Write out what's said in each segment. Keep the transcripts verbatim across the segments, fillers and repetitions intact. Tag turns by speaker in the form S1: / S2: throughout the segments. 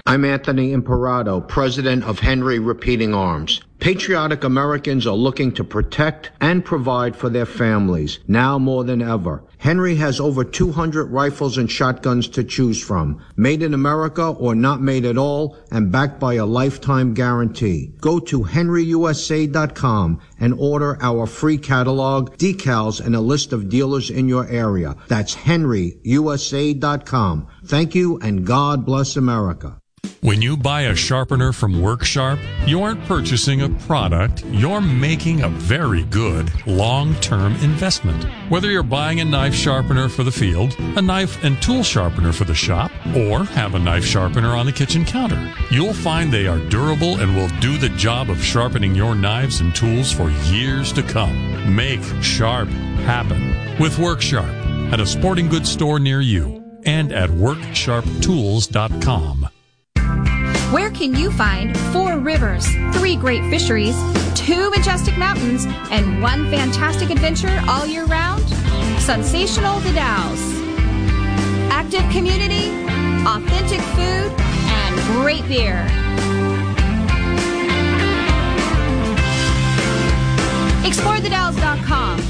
S1: I'm Anthony Imperato, president of Henry Repeating Arms. Patriotic Americans are looking to protect and provide for their families, now more than ever. Henry has over two hundred rifles and shotguns to choose from, made in America or not made at all, and backed by a lifetime guarantee. Go to henry u s a dot com and order our free catalog, decals, and a list of dealers in your area. That's henry u s a dot com. Thank you, and God bless America.
S2: When you buy a sharpener from WorkSharp, you aren't purchasing a product, you're making a very good long-term investment. Whether you're buying a knife sharpener for the field, a knife and tool sharpener for the shop, or have a knife sharpener on the kitchen counter, you'll find they are durable and will do the job of sharpening your knives and tools for years to come. Make sharp happen with WorkSharp at a sporting goods store near you and at work sharp tools dot com.
S3: Where can you find four rivers, three great fisheries, two majestic mountains, and one fantastic adventure all year round? Sensational The Dalles. Active community, authentic food, and great beer. explore the dalles dot com.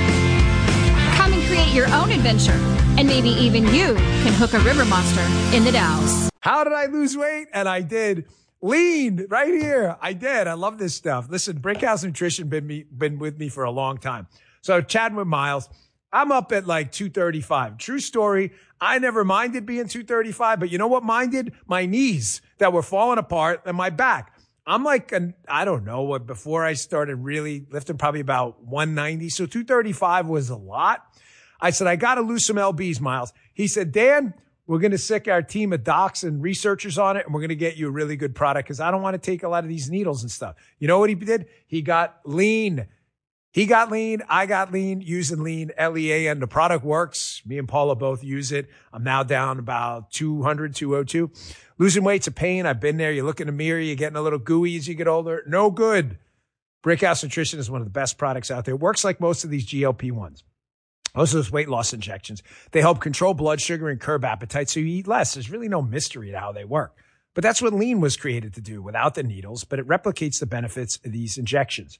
S3: Come and create your own adventure, and maybe even you can hook a river monster in the Dalles.
S4: How did I lose weight? And I did. Lean right here. I did. I love this stuff. Listen, Brickhouse Nutrition been me, been with me for a long time. So chatting with Miles, I'm up at like two thirty-five. True story. I never minded being two thirty-five, but you know what minded? My knees that were falling apart and my back. I'm like, an, I don't know what, before I started really lifting, probably about one ninety. So two thirty-five was a lot. I said, I got to lose some L Bs, Miles. He said, Dan, we're going to sick our team of docs and researchers on it, and we're going to get you a really good product because I don't want to take a lot of these needles and stuff. You know what he did? He got lean. He got lean. I got lean using lean, L E A N. The product works. Me and Paula both use it. I'm now down about two hundred, two oh two. Losing weight's a pain. I've been there. You look in the mirror. You're getting a little gooey as you get older. No good. Brickhouse Nutrition is one of the best products out there. It works like most of these G L P ones. Most of those weight loss injections, they help control blood sugar and curb appetite so you eat less. There's really no mystery to how they work. But that's what lean was created to do without the needles, but it replicates the benefits of these injections.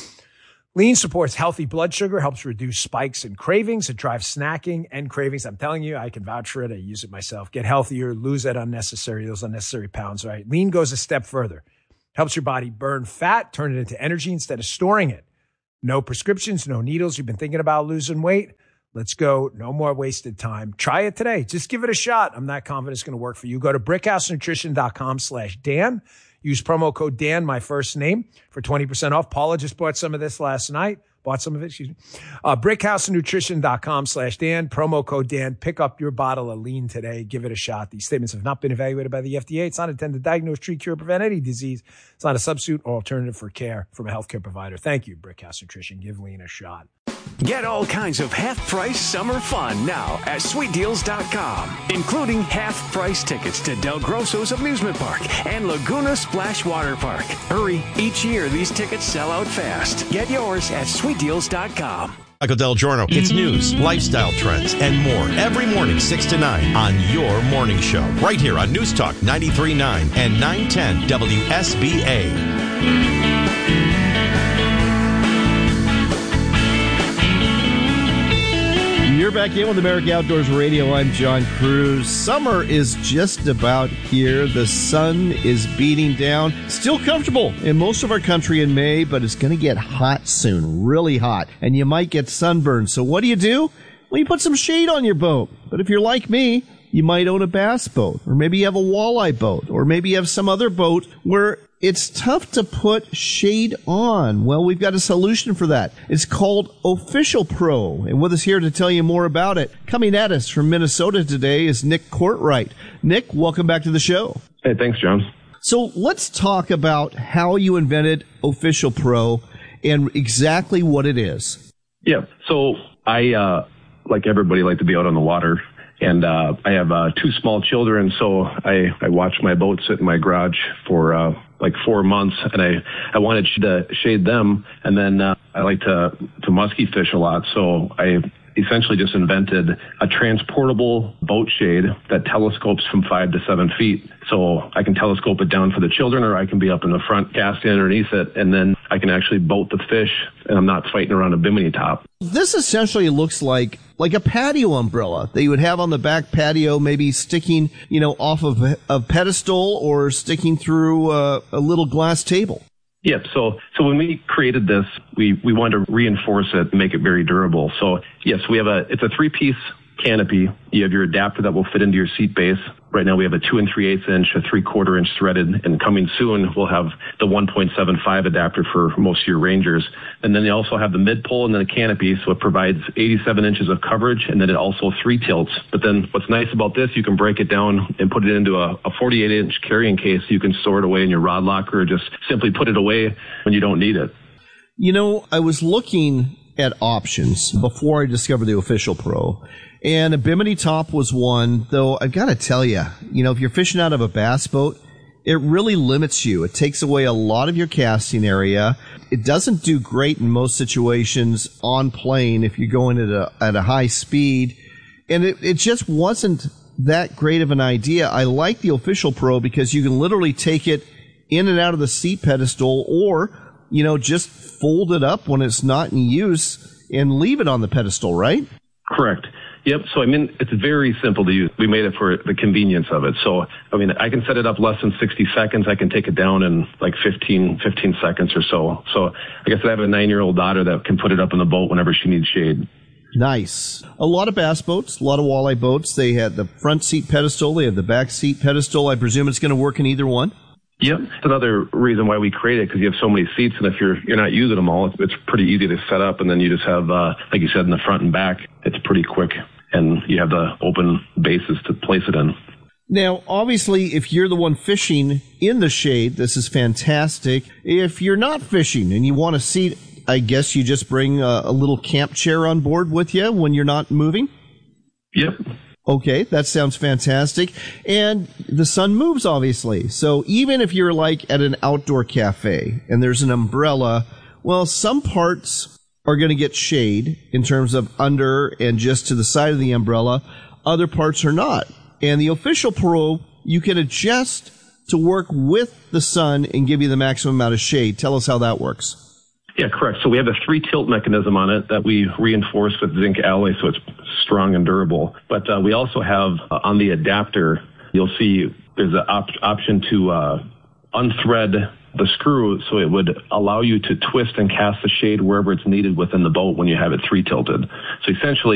S4: Lean supports healthy blood sugar, helps reduce spikes and cravings. It drives snacking and cravings. I'm telling you, I can vouch for it. I use it myself. Get healthier, lose that unnecessary, those unnecessary pounds, right? Lean goes a step further. Helps your body burn fat, turn it into energy instead of storing it. No prescriptions, no needles. You've been thinking about losing weight? Let's go. No more wasted time. Try it today. Just give it a shot. I'm not confident it's going to work for you. Go to brickhouse nutrition dot com slash Dan. Use promo code Dan, my first name, for twenty percent off. Paula just bought some of this last night. Bought some of it, excuse me. Uh, brickhouse nutrition dot com slash Dan. Promo code Dan. Pick up your bottle of lean today. Give it a shot. These statements have not been evaluated by the F D A. It's not intended to diagnose, treat, cure, prevent any disease. It's not a substitute or alternative for care from a healthcare provider. Thank you, Brickhouse Nutrition. Give lean a shot.
S5: Get all kinds of half-price summer fun now at sweet deals dot com, including half-price tickets to Del Grosso's Amusement Park and Laguna Splash Water Park. Hurry, each year these tickets sell out fast. Get yours at sweet deals dot com.
S6: Michael Del Giorno. It's news, lifestyle trends, and more every morning, six to nine on your morning show. Right here on News Talk ninety-three point nine and nine ten W S B A.
S7: You're back in with America Outdoors Radio. I'm John Cruz. Summer is just about here. The sun is beating down. Still comfortable in most of our country in May, but it's going to get hot soon, really hot. And you might get sunburned. So what do you do? Well, you put some shade on your boat. But if you're like me, you might own a bass boat, or maybe you have a walleye boat, or maybe you have some other boat where it's tough to put shade on. Well, we've got a solution for that. It's called Official Pro. And with us here to tell you more about it, coming at us from Minnesota today is Nick Courtright. Nick, welcome back to the show.
S8: Hey, thanks, John.
S7: So let's talk about how you invented Official Pro and exactly what it is.
S8: Yeah. So I, uh, like everybody, like to be out on the water. And uh, I have uh, two small children, so I, I watched my boat sit in my garage for uh, like four months, and I, I wanted to shade them. And then uh, I like to, to musky fish a lot, so I essentially just invented a transportable boat shade that telescopes from five to seven feet. So I can telescope it down for the children, or I can be up in the front casting underneath it, and then I can actually boat the fish, and I'm not fighting around a bimini top.
S7: This essentially looks like like a patio umbrella that you would have on the back patio, maybe sticking, you know, off of a, a pedestal or sticking through a, a little glass table.
S8: Yep. So, so when we created this, we, we wanted to reinforce it and make it very durable. So yes, we have a, it's a three piece canopy. You have your adapter that will fit into your seat base. Right now we have a two and three eighths inch, a three quarter inch threaded, and coming soon we'll have the one point seven five adapter for most of your Rangers. And then they also have the mid pole and then the canopy, so it provides eighty-seven inches of coverage, and then it also three tilts. But then what's nice about this, you can break it down and put it into a, a forty-eight inch carrying case. You can store it away in your rod locker, or just simply put it away when you don't need it.
S7: You know, I was looking at options before I discovered the Official Pro. And a bimini top was one, though I've got to tell you, you know, if you're fishing out of a bass boat, it really limits you. It takes away a lot of your casting area. It doesn't do great in most situations on plane if you're going at a, at a high speed. And it, it just wasn't that great of an idea. I like the Official Pro because you can literally take it in and out of the seat pedestal, or, you know, just fold it up when it's not in use and leave it on the pedestal, right?
S8: Correct. Yep. So, I mean, it's very simple to use. We made it for the convenience of it. So, I mean, I can set it up less than sixty seconds. I can take it down in like fifteen, fifteen seconds or so. So, I guess I have a nine-year-old daughter that can put it up in the boat whenever she needs shade.
S7: Nice. A lot of bass boats, a lot of walleye boats. They had the front seat pedestal. They have the back seat pedestal. I presume it's going to work in either one.
S8: Yep. It's another reason why we create it, because you have so many seats, and if you're you're not using them all, it's, it's pretty easy to set up, and then you just have, uh, like you said, in the front and back, it's pretty quick, and you have the open bases to place it in.
S7: Now, obviously, if you're the one fishing in the shade, this is fantastic. If you're not fishing and you want a seat, I guess you just bring a, a little camp chair on board with you when you're not moving?
S8: Yep.
S7: Okay, that sounds fantastic. And the sun moves, obviously. So even if you're like at an outdoor cafe and there's an umbrella, well, some parts are going to get shade in terms of under and just to the side of the umbrella. Other parts are not. And the Official Pro, you can adjust to work with the sun and give you the maximum amount of shade. Tell us how that works.
S8: Yeah, correct. So we have a three tilt mechanism on it that we reinforce with zinc alloy, so it's strong and durable. But uh, we also have uh, on the adapter, you'll see there's an op- option to uh, unthread the screw, so it would allow you to twist and cast the shade wherever it's needed within the boat when you have it three tilted. So essentially,